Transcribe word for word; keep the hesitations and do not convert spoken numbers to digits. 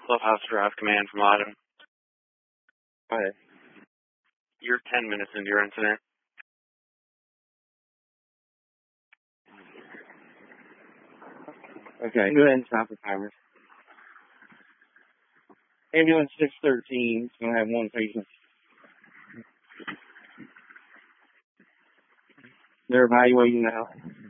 Clubhouse Drive Command from Autumn. Hi. You're ten minutes into your incident. Okay, go ahead and stop the timer. Ambulance six thirteen is going to have one patient. They're evaluating now.